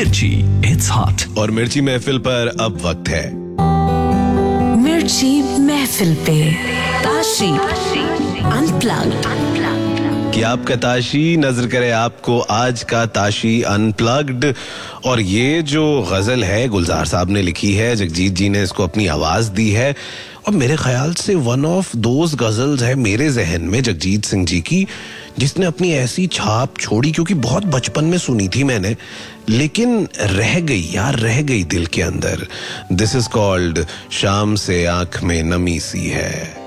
मिर्ची, it's hot. और मिर्ची महफिल पर अब वक्त है मिर्ची महफिल पे ताशी अनप्लग्ड। कि आपका ताशी नजर करे आपको आज का ताशी अनप्लग्ड। और ये जो गजल है गुलजार साहब ने लिखी है, जगजीत जी ने इसको अपनी आवाज दी है और मेरे ख्याल से वन ऑफ दोज गजल्स है मेरे जहन में जगजीत सिंह जी की जिसने अपनी ऐसी छाप छोड़ी, क्योंकि बहुत बचपन में सुनी थी मैंने लेकिन रह गई यार, रह गई दिल के अंदर। दिस इज कॉल्ड शाम से आंख में नमी सी है।